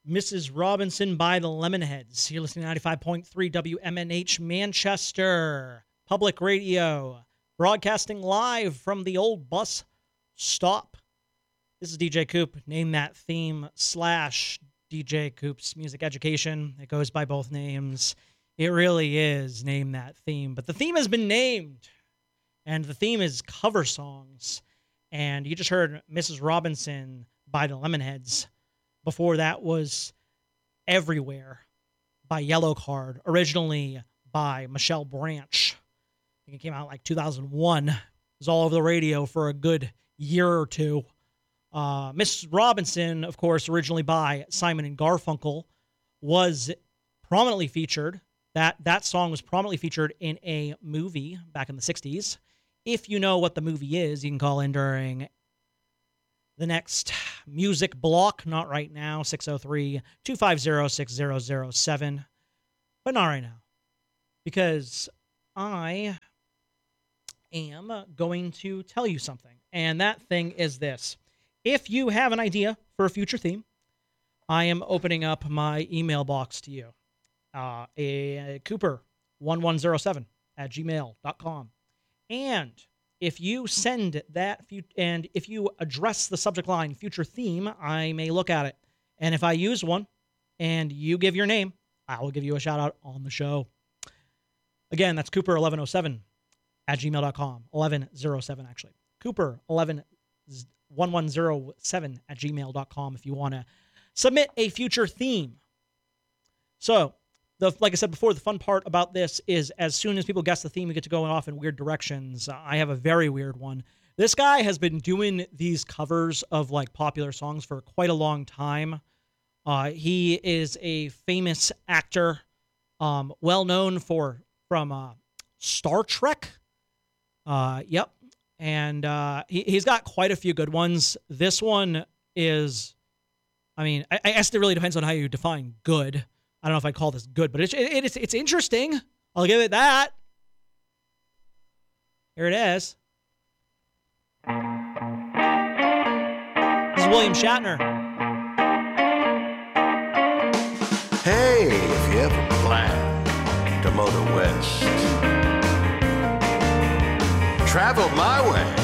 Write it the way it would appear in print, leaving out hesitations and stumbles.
Mrs. Robinson by the Lemonheads. You're listening to 95.3 WMNH Manchester Public Radio, broadcasting live from the old bus stop. This is DJ Coop. Name that theme / DJ Coop's Music Education. It goes by both names. It really is Name That Theme. But the theme has been named, and the theme is cover songs. And you just heard Mrs. Robinson by the Lemonheads. Before that was Everywhere by Yellowcard, originally by Michelle Branch. I think it came out like 2001. It was all over the radio for a good year or two. Miss Robinson, of course, originally by Simon and Garfunkel, was prominently featured. That song was prominently featured in a movie back in the 60s. If you know what the movie is, you can call in during the next music block. Not right now, 603-250-6007. But not right now. Because I am going to tell you something. And that thing is this. If you have an idea for a future theme, I am opening up my email box to you. Cooper1107 at gmail.com. And if you send that, and if you address the subject line future theme, I may look at it. And if I use one and you give your name, I will give you a shout out on the show. Again, that's Cooper1107 at gmail.com. 1107, actually. Cooper1107 at gmail.com if you want to submit a future theme. So, like I said before, the fun part about this is as soon as people guess the theme, we get to go off in weird directions. I have a very weird one. This guy has been doing these covers of like popular songs for quite a long time. He is a famous actor, well known from Star Trek. Yep. And he's got quite a few good ones. This one is, I guess it really depends on how you define good. I don't know if I'd call this good, but it's interesting. I'll give it that. Here it is. This is William Shatner. Hey, if you ever plan to motor west, travel my way.